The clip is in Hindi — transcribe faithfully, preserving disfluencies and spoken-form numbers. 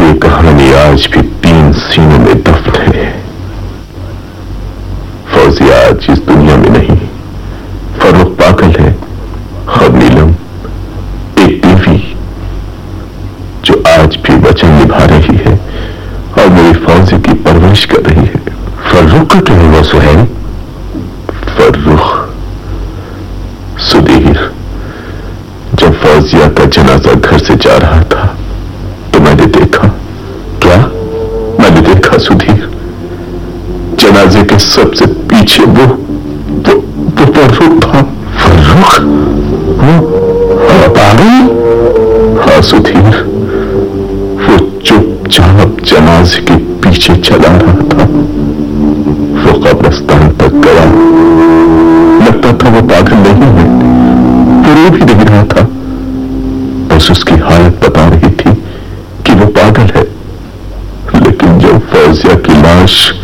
ये कहानी आज भी तीन सीनों में दफ्न है। फौजिया आज इस दुनिया में नहीं, फर्रुख पागल है। और नीलम एक बीवी जो आज भी वचन निभा रही है और मेरी फौजी की परवरिश कर रही है। फर्रुख का क्या हुआ सुहेल? फर्रुख सुधीर, जब फौजिया का जनाजा घर से जा रहा था तो मैंने देखा। क्या? मैंने देखा सुधीर, जनाजे के सबसे पीछे वो वो, वो फर्रुख था। फर्रुख? वो पागल? हाँ सुधीर, वो चुपचाप जनाजे के पीछे चला रहा था। वो कब्रिस्तान तक गया। लगता था वो पागल नहीं है, वो रो भी नहीं रहा था, बस उसकी हालत बता रही थी कि वो पागल है। लेकिन जब फौजिया की लाश